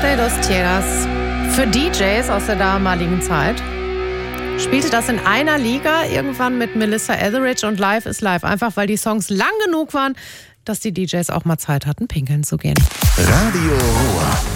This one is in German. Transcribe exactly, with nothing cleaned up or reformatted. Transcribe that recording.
Doce dos Tierras. Für D Js aus der damaligen Zeit spielte das in einer Liga irgendwann mit Melissa Etheridge und Live is Live. Einfach weil die Songs lang genug waren, dass die D Js auch mal Zeit hatten, pinkeln zu gehen. Radio Ruhr.